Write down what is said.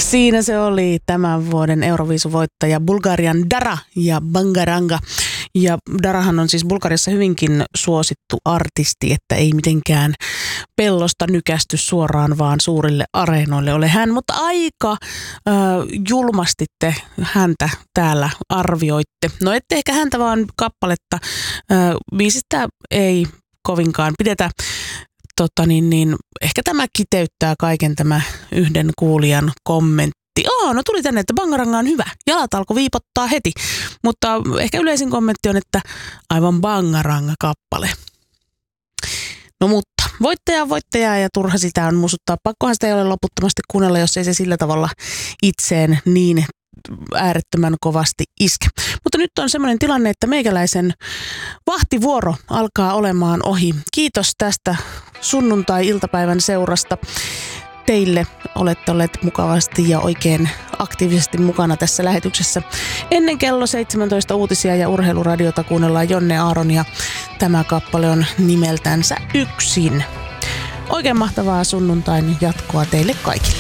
Siinä se oli tämän vuoden Euroviisuvoittaja Bulgarian Dara ja Bangaranga. Ja Darahan on siis Bulgariassa hyvinkin suosittu artisti, että ei mitenkään pellosta nykästy suoraan vaan suurille areenoille ole hän. Mutta aika julmasti te häntä täällä arvioitte. No ette ehkä häntä vaan kappaletta. Biisistä ei kovinkaan pidetä. Ehkä tämä kiteyttää kaiken tämä yhden kuulijan kommentti. No tuli tänne, että Bangaranga on hyvä. Jalat alkoi viipottaa heti. Mutta ehkä yleisin kommentti on, että aivan Bangaranga-kappale. No mutta voittaja ja turha sitä on muistuttaa. Pakkohan sitä ei ole loputtomasti kuunnella, jos ei se sillä tavalla itseen niin äärettömän kovasti iske. Mutta nyt on semmoinen tilanne, että meikäläisen vahtivuoro alkaa olemaan ohi. Kiitos tästä sunnuntai-iltapäivän seurasta. Teille olette olleet mukavasti ja oikein aktiivisesti mukana tässä lähetyksessä. Ennen kello 17 uutisia ja urheiluradiota kuunnellaan Jonne Aaron ja tämä kappale on nimeltänsä Yksin. Oikein mahtavaa sunnuntain jatkoa teille kaikille.